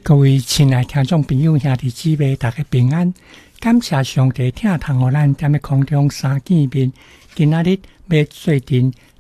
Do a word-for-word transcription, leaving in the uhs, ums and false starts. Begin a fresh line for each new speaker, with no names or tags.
各位亲爱听众朋友、兄弟姊妹，大家平安！感谢上帝听从我咱踮咧空中三见面。今仔日要做阵